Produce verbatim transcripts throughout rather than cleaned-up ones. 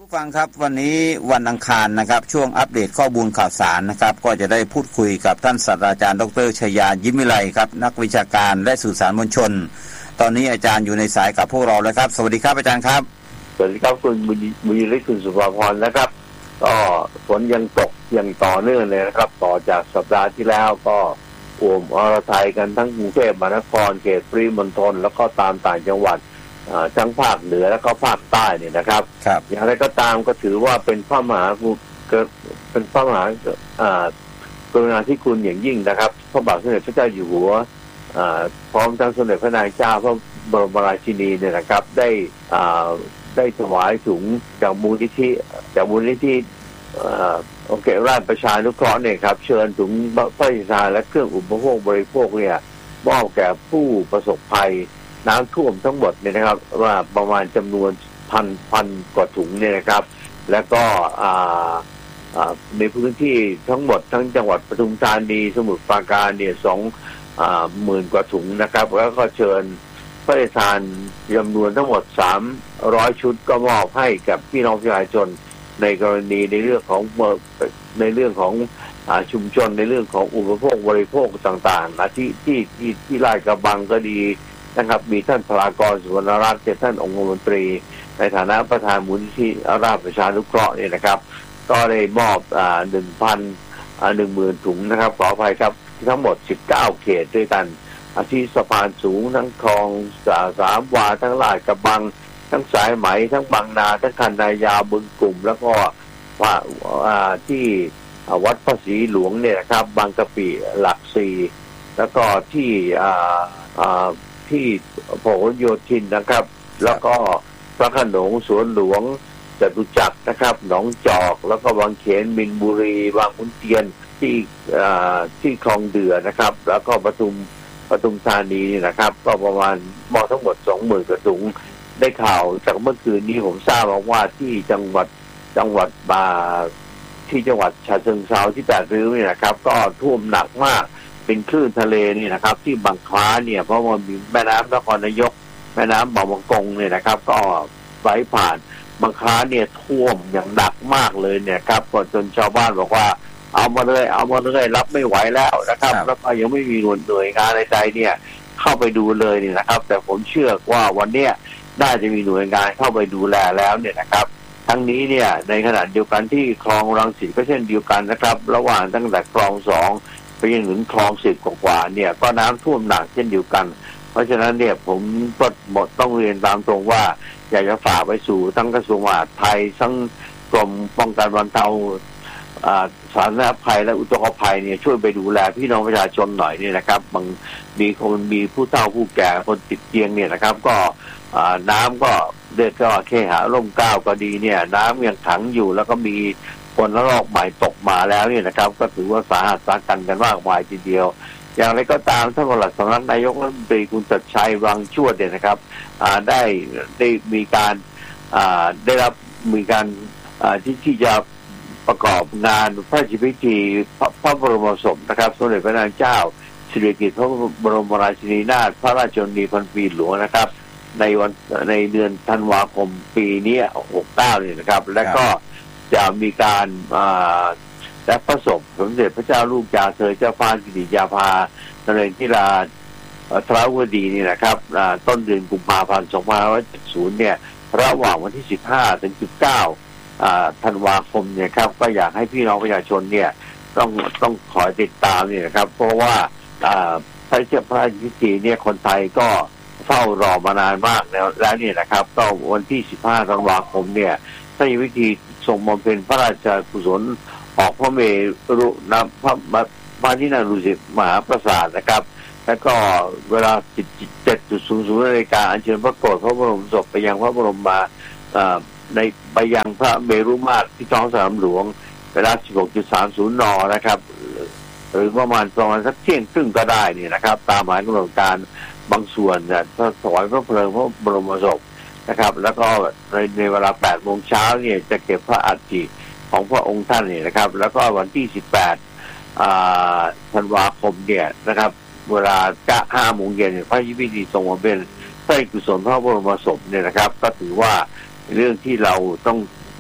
ผู้ฟังครับวันนี้วันอังคารนะครับช่วงอัปเดตข้อมูลข่าวสารนะครับก็จะได้พูดคุยกับท่านศาสตราจารย์ดร.ชยายิ้มวิไลครับนักวิชาการและสื่อสารมวลชนตอนนี้อาจารย์อยู่ในสายกับพวกเราแล้วครับสวัสดีครับอาจารย์ครับสวัสดีครับคุณบุญฤทธิ์คุณสุภาพรนะครับก็ฝนยังตกยังต่อเนื่องเลยนะครับต่อจากสัปดาห์ที่แล้วก็อ่วมอรไทยกันทั้งกรุงเทพมหานครเขตปริมณฑลแล้วก็ตามต่างจังหวัดทั้งภาคเหนือและก็ภาคใต้เนี่ยนะครับอย่างไรก็ตามก็ถือว่าเป็นพระมหากรุณาเป็นพระมหากรุณาธิคุณอย่างยิ่งนะครับพระบาทสมเด็จพระเจ้าอยู่หัวพร้อมทั้งสมเด็จพระนางเจ้าพระบรมราชินีเนี่ยนะครับได้ได้ถวายถุงจากมูลนิธิจากมูลนิธิโอเคราชประชานุเคราะห์เนี่ยครับเชิญถุงพระราชทานและเครื่องอุปโภคบริโภคเนี่ยมอบแก่ผู้ประสบภัยน้ำท่วมทั้งหมดเนี่ยนะครับว่าประมาณจำนวนพันพันกว่าถุงเนี่ยนะครับแล้วก็ในพื้นที่ทั้งหมดทั้งจังหวัดปทุมธานีสมุทรปราการเนี่ยสองหมื่นกว่าถุงนะครับแล้วก็เชิญพระราชทานจำนวนทั้งหมดสามร้อยชุดก็มอบให้กับพี่น้องประชาชนในกรณีในเรื่องของในเรื่องของชุมชนในเรื่องของอุปโภคบริโภคต่างๆนะที่ที่ที่ที่ลาดกระบังก็ดีนะครับมีท่านพลากรสุวรรณรัตน์ท่านองคมนตรีในฐานะประธานมูลนิธิราชประชานุเคราะห์เนี่ยนะครับก็ได้มอบอ่า หนึ่งพัน อ่า หนึ่งหมื่น ถุงนะครับขออภัยครับทั้งหมดสิบเก้าเขตด้วยกันที่สะพานสูงทั้งคลองสามวาทั้งลาดกระบังทั้งสายไหมทั้งบางนาทั้งคันนายาวบึงกลุ่มแล้วก็ว่าที่วัดพระศรีหลวงเนี่ยนะครับบางกะปิหลักสี่แล้วก็ที่อ่าอ่าที่พหลโยธินนะครับแล้วก็พระโขนงสวนหลวงจตุจักรนะครับหนองจอกแล้วก็บางเขนมินบุรีบางขุนเทียนที่อ่าที่คลองเดือนะครับแล้วก็ปทุมปทุมธานีนะครับก็ประมาณมอทั้งหมด สองหมื่น กว่าถุงได้ข่าวจากเมื่อคืนนี้ผมทราบว่าที่จังหวัดจังหวัดบาที่จังหวัดฉะเชิงเทราที่แปดริ้วเนี่ยนะครับก็ท่วมหนักมากเป็นคลื่นทะเลนี่นะครับที่บางคล้าเนี่ยเพราะว่ามีแม่น้ำนครนายกแม่น้ำบางประกงเนี่ยนะครับก็ไหลผ่านบางคล้าเนี่ยท่วมอย่างหนักมากเลยเนี่ยครับจนชาวบ้านบอกว่าเอามาเลยเอามาเลยรับไม่ไหวแล้วนะครับแล้วก็ยังไม่มีหน่วยงานใดๆเนี่ยเข้าไปดูเลยนี่นะครับแต่ผมเชื่อว่าวันเนี้ยน่าจะมีหน่วยงานเข้าไปดูแลแล้วเนี่ยนะครับทั้งนี้เนี่ยในขณะเดียวกันที่คลองรังสิตก็เช่นเดียวกันนะครับระหว่างตั้งแต่คลองสองไปยังถึงคลองสิบกว่าเนี่ยก็น้ำท่วมหนักเช่นเดียวกันเพราะฉะนั้นเนี่ยผมก็หมดต้องเรียนตามตรงว่าอยากจะฝากไปสู่ทั้งกระทรวงมหาดไทยทั้งกรมป้องกันบรรเทาสาธารณภัยและอุทกภัยเนี่ยช่วยไปดูแลพี่น้องประชาชนหน่อยเนี่ยนะครับบางมีคนมีผู้เฒ่าผู้แก่คนติดเตียงเนี่ยนะครับก็น้ำก็เดือดก็เคหะร่มเกล้าก็ดีเนี่ยน้ำยังขังอยู่แล้วก็มีคนละลอกใหม่ตกมาแล้วเนี่ยนะครับก็ถือว่าสาหัสสากันกันมากมายทีเดียวอย่างไรก็ตามท่านปลัดสำนักนายกรัฐมนตรีคุณชัดชัยวังชวดเนี่ยนะครับได้ได้มีการได้รับมีการที่ที่จะประกอบงานพระราชพิธีพระบรมศพนะครับสมเด็จพระนางเจ้าสิริกิติ์พระบรมราชินีนาถพระราชชนนีพันปีหลวงนะครับในวันในเดือนธันวาคมปีนี้หกสิบเก้าเนี่ยนะครับและก็จะมีการและพระศพสมเด็จพระเจ้าลูกยาเธอเจ้าฟ้ากิติยาภานเรศวราทราวดีนี่นะครับต้นเดือนกุมภาพันธ์สองพันห้าร้อยเจ็ดสิบเนี่ยระหว่างวันที่สิบห้าถึงสิบเก้าธันวาคมเนี่ยครับก็อยากให้พี่น้องประชาชนเนี่ยต้องต้องคอยติดตามเนี่ยนะครับเพราะว่าพระเจ้าพระราชพิธีเนี่ยคนไทยก็เฝ้ารอมานานมากแล้วแล้วเนี่ยนะครับก็วันที่สิบห้าธันวาคมเนี่ยพระราชพิธีทรงบำเพ็ญพระราชกุศลออกพระเมรุนะพระพระที่นั่งดุสิตมหาปราสาทนะครับแล้วก็เวลา เจ็ดนาฬิกา อัญเชิญพระโกรธพระบรมศพไปยังพระบรมมาในไปยังพระเมรุมาตรที่ท้องสนามหลวงเวลา สิบหกนาฬิกาสามสิบ นนะครับหรือประมาณประมาณสักเที่ยงครึ่งก็ได้นี่นะครับตามหมายกำหนดการบางส่วนเนี่ยถวายพระเพลิงพระบรมศพนะครับแล้วก็ในในเวลา แปดโมงเช้าเนี่ยจะเก็บพระอัฐิของพระองค์ท่านเนี่ยนะครับแล้วก็วันที่สิบแปดอ่าธันวาคมเนี่ยนะครับเวลา ห้าโมงเย็นพระพิธีทรงบำเพ็ญพระกุศลพระบรมศพเนี่ยนะครับก็ถือว่าเรื่องที่เราต้อง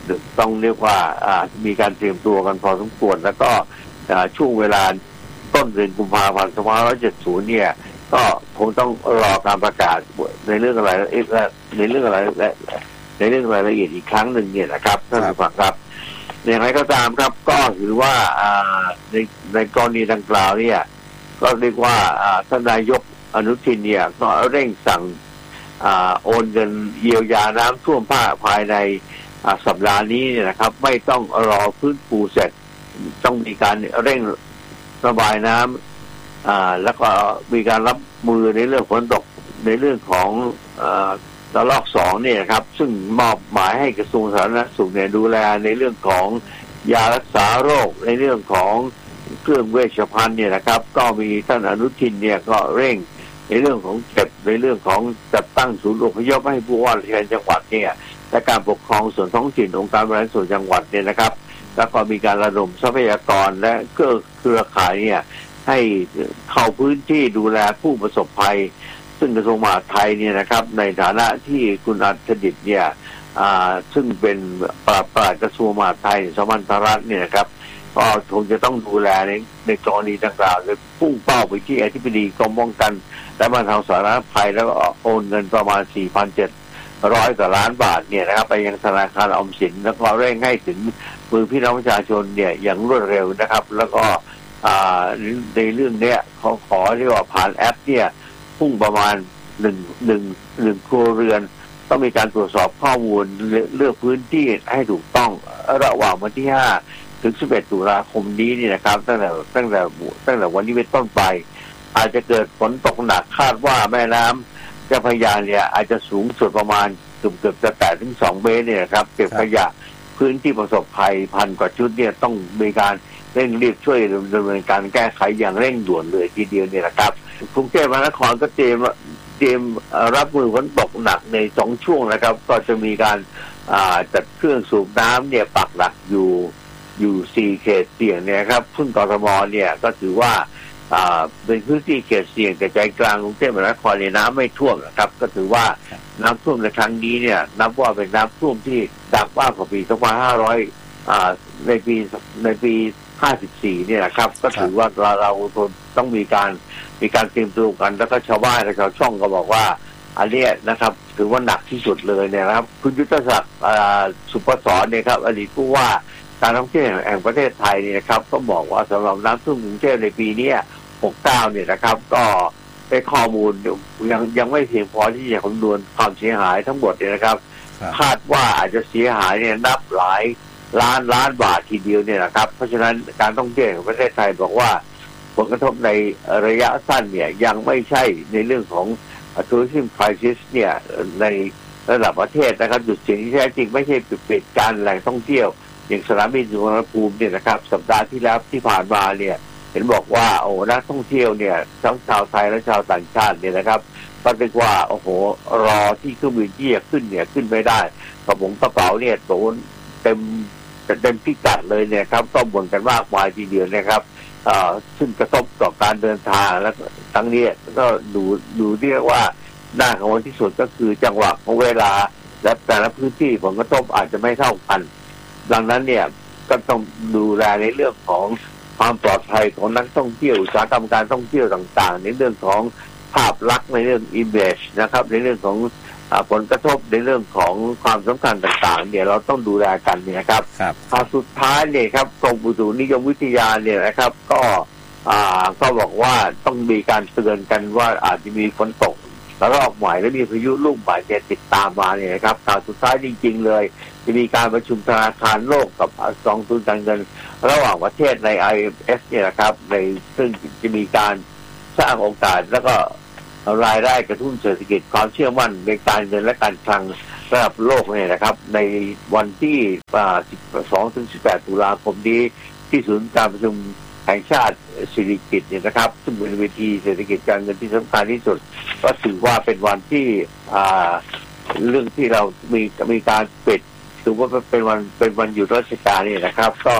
ต้องเรียกว่ามีการเตรียมตัวกันพอสมควรแล้วก็ช่วงเวลาต้นเดือนกุมภาพันธ์สองพันห้าร้อยเจ็ดสิบเนี่ยก็คงต้องรอการประกาศในเรื่องอะไรในเรื่องอะไรและในเรื่องรายละเอียดอีกครั้งหนึ่งเนี่ยนะครับท่านผู้ฟังครับอย่างไรก็ตามครับก็ถือว่าในในกรณีดังกล่าวเนี่ยก็เรียกว่าท่านนายกอนุทินเนี่ยก็เร่งสั่งโอนเงินเยียวยาน้ำท่วมภาคภายในสัปดาห์นี้เนี่ยนะครับไม่ต้องรอฟื้นฟูเสร็จต้องมีการเร่งระบายน้ำแล้วก็มีการรับมือในเรื่องฝนตกในเรื่องของระลอกสองเนี่ยครับซึ่งมอบหมายให้กระทรวงสาธารณสุขเนี่ยดูแลในเรื่องของยารักษาโรคในเรื่องของเครื่องเวชภัณฑ์เนี่ยนะครับก็มีท่านอนุทินเนี่ยก็เร่งในเรื่องของเก็บในเรื่องของจัดตั้งศูนย์อพยพให้ผู้ว่าราชการจังหวัดเนี่ยและการปกครองส่วนท้องถิ่นองค์การบริหารส่วนจังหวัดเนี่ยนะครับแล้วก็มีการระดมทรัพยากรและเครือข่ายเนี่ยให้เข้าพื้นที่ดูแลผู้ประสบภัยซึ่งกระทรวงมหาดไทยเนี่ยนะครับในฐานะที่คุณอัจฉริยะเนี่ยซึ่งเป็นปลัดปลัดกระทรวงมหาดไทยสมัญธรัตน์เนี่ยนะครับก็คงจะต้องดูแลในในกรณีดังกล่าวโดยพุ่งเป้าไปที่อธิบดีกรมป้องกันและบรรเทาสาธารณภัยแล้วก็โอนเงินประมาณ สี่พันเจ็ดร้อย กว่าล้านบาทเนี่ยนะครับไปยังธนาคารออมสินแล้วก็เร่งให้ถึงมือพี่น้องประชาชนเนี่ยอย่างรวดเร็วนะครับแล้วก็ในเรื่องเนี้ยเขาขอเรียกว่าผ่านแอปเนี่ยพุ่งประมาณหนึ่งหนึ่งหนึ่งครัวเรือนต้องมีการตรวจสอบข้อมูลเลือกพื้นที่ให้ถูกต้องระหว่างวันที่ห้าถึงสิบเอ็ดตุลาคมนี้นี่นะครับตั้งแต่ตั้งแต่ตั้งแต่วันนี้เป็นต้นไปอาจจะเกิดฝนตกหนักคาดว่าแม่น้ำเจ้าพระยาเนี่ยอาจจะสูงสุดประมาณเกือบเกือบจะแตะถึงสองเมตรเนี่ยครับเก็บขยะพื้นที่ประสบภัยพันกว่าชุดเนี่ยต้องมีการเร่งรีบช่วยดำเนินการแก้ไขอย่างเร่งด่วนเลยทีเดียวเนี่ยนะครับกรุงเทพมหานครก็เตรียมเตรียมรับมือฝนตกหนักในสองช่วงนะครับก็จะมีการจัดเครื่องสูบน้ำเนี่ยปักหลักอยู่อยู่สี่เขตเสี่ยงเนี่ยครับซึ่งกทมเนี่ยก็ถือว่าเป็นพื้นที่เขตเสี่ยงแต่ใจกลางกรุงเทพมหานครเนี่ยน้ำไม่ท่วมนะครับก็ถือว่าน้ำท่วมในครั้งนี้เนี่ยนับว่าเป็นน้ำท่วมที่หนักมากกว่าปีสองพันห้าร้อยในปีในปีห้าสิบสี่เนี่ยนะครับก็ถือว่าเราเราต้องมีการมีการเตรียมตัวกันแล้วก็ชาวบ้านและชาวช่องก็บอกว่าอันนี้นะครับถือว่าหนักที่สุดเลยเนี่ยนะครับคุณยุทธศักดิ์สุปศรเนี่ยครับอดีตผู้ว่าการท่องเที่ยวแห่งประเทศไทยเนี่ยนะครับก็บอกว่าสำหรับน้ำท่วมกรุงเทพในปีนี้หกสิบเก้าเนี่ยนะครับก็ได้ข้อมูลยังยังไม่เพียงพอที่จะคำนวณความเสียหายทั้งหมดเนี่ยนะครับคาดว่าอาจจะเสียหายเนี่ยนับหลายล้านล้านบาททีเดียวเนี่ยนะครับเพราะฉะนั้นการท่องเที่ยวของประเทศไทยบอกว่าผลกระทบในระยะสั้นเนี่ยยังไม่ใช่ในเรื่องของ tourism crisis เนี่ยในระดับประเทศนะครับจุดเสี่ยงที่แท้จริงไม่ใช่ปิดการแหล่งท่องเที่ยวอย่างสนามบินสุวรรณภูมิเนี่ยนะครับสัปดาห์ที่แล้วที่ผ่านมาเนี่ยเห็นบอกว่าโอ้นักท่องเที่ยวเนี่ยทั้งชาวไทยและชาวต่างชาติเนี่ยนะครับก็เรียกว่าโอ้โหรอที่เครื่องบินที่จะขึ้นเนี่ยขึ้นไม่ได้กระผมกระเป๋าเนี่ยโดนเต็มเต็มพิกัดเลยเนี่ยครับต้องบ่นกันมากมายทีเดียวนะครับซึ่งกระทบต่อการเดินทางและทั้งนี้ก็ดูดูเรียกว่าน่ากังวลที่สุดก็คือจังหวะของเวลาและแต่ละพื้นที่ผลกระทบอาจจะไม่เท่ากันดังนั้นเนี่ยก็ต้องดูแลในเรื่องของความปลอดภัยของนักท่องเที่ยวอุตสาหกรรมการท่องเที่ยวต่างๆในเรื่องของภาพลักษณ์ในเรื่อง image นะครับในเรื่องของผลกระทบในเรื่องของความสำคัญต่างๆเนี่ยเราต้องดูแลกันเนี่ยครับพอสุดท้ายเนี่ยครับกรมอุตุนิยมวิทยาเนี่ยนะครับก็ก็บอกว่าต้องมีการเตือนกันว่าอาจจะมีฝนตกแล้วรอบใหม่และมีพายุลูกใหม่จะติดตามมาเนี่ยนะครับข่าวสุดท้ายจริงๆเลยจะมีการประชุมธนาคารโลกกับกองทุนการเงินระหว่างประเทศใน ไอ เอ็ม เอฟ เนี่ยนะครับในซึ่งจะมีการสร้างโอกาสแล้วก็รายได้กระตุ้นเศรษฐกิจความเชื่อมั่นในการเงินและการคลังระดับโลกเนี่ยนะครับในวันที่สิบสองถึงสิบแปดตุลาคมนี้ที่ศูนย์การประชุมแห่งชาติสิริกิติ์เนี่ยนะครับซึ่งเป็นเวทีเศรษฐกิจการเงินที่สำคัญที่สุดก็ถือว่าเป็นวันที่เรื่องที่เรามีมีการปิดถือว่าเป็นวันเป็นวันหยุดราชการนี่นะครับก็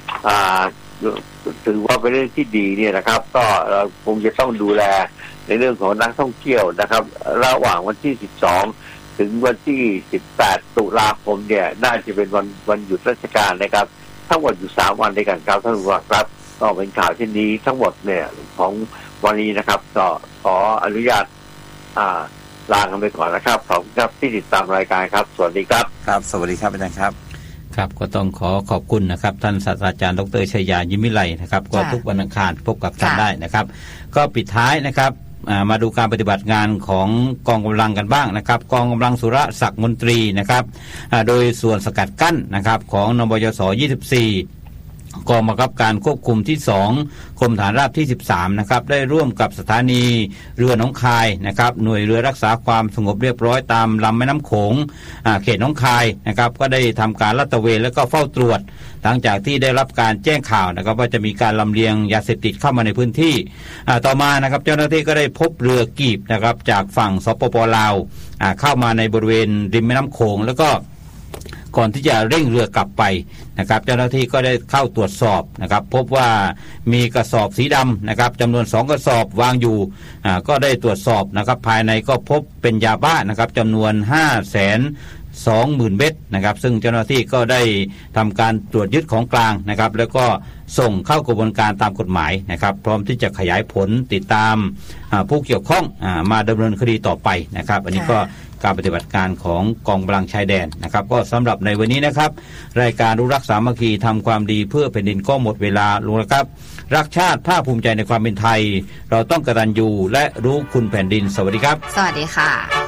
ถือว่าเป็นเรื่องที่ดีเนี่ยนะครับก็เราคงจะต้องดูแลในเรื่องของนักท่องเที่ยวนะครับระหว่างวันที่สิบสองถึงวันที่สิบแปดตุลาคมเนี่ยน่าจะเป็นวันวันหยุดราชการนะครับทั้งหมดอยู่สามวันด้วยกันครับท่านผู้ว่าครับก็เป็นข่าวเช่นนี้ทั้งหมดเนี่ยของวันนี้นะครับก็ขออนุญาตอ่าลากันไปก่อนนะครับขอบคุณครับที่ติดตามรายการครับสวัสดีครับครับสวัสดีครับอาจารย์ครับครับก็ต้องขอขอบคุณนะครับท่านศาสตราจารย์ดร.ชัยยายิ้มวิไลนะครับก็ทุกวันอังคารพบกับท่านได้นะครับก็ปิดท้ายนะครับมาดูการปฏิบัติงานของกองกำลังกันบ้างนะครับกองกำลังสุรศักดิ์มนตรีนะครับโดยส่วนสกัดกั้นนะครับของนบยศยี่สิบสี่กองบังคับการควบคุมที่สองกรมฐานราบที่สิบสามนะครับได้ร่วมกับสถานีเรือหนองคายนะครับหน่วยเรือรักษาความสงบเรียบร้อยตามลำแม่น้ำโขงเขตหนองคายนะครับก็ได้ทำการลาดตระเวนและก็เฝ้าตรวจหลังจากที่ได้รับการแจ้งข่าวนะครับว่าจะมีการลำเลียงยาเสพติดเข้ามาในพื้นที่ต่อมานะครับเจ้าหน้าที่ก็ได้พบเรือกีบนะครับจากฝั่งสปป.ลาวเข้ามาในบริเวณริมแม่น้ำโขงแล้วก็ก่อนที่จะเร่งเรือกลับไปนะครับเจ้าหน้าที่ก็ได้เข้าตรวจสอบนะครับพบว่ามีกระสอบสีดำนะครับจำนวนสองกระสอบวางอยู่อ่าก็ได้ตรวจสอบนะครับภายในก็พบเป็นยาบ้านะครับจำนวน ห้าแสนสองหมื่น เม็ดนะครับซึ่งเจ้าหน้าที่ก็ได้ทำการตรวจยึดของกลางนะครับแล้วก็ส่งเข้ากระบวนการตามกฎหมายนะครับพร้อมที่จะขยายผลติดตามผู้เกี่ยวข้องมาดำเนินคดีต่อไปนะครับอันนี้ก็การปฏิบัติการของกองกำลังชายแดนนะครับก็สำหรับในวันนี้นะครับรายการรู้รักสามัคคีทำความดีเพื่อแผ่นดินก็หมดเวลาลงแล้วครับรักชาติภาคภูมิใจในความเป็นไทยเราต้องกตัญญูและรู้คุณแผ่นดินสวัสดีครับสวัสดีค่ะ